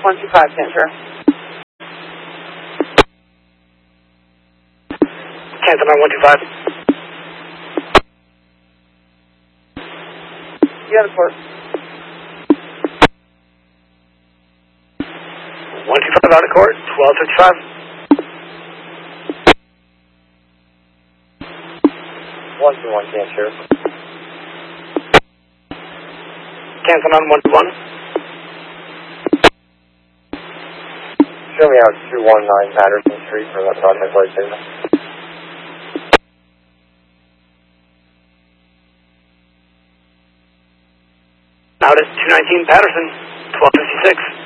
125, Cancer. Cancel on 125. You have the court. 125 out of court, 1255. 121, Cancer. Cancel on 121. Show me out 219 Patterson Street for that project light signal. Out at 219 Patterson, 1256.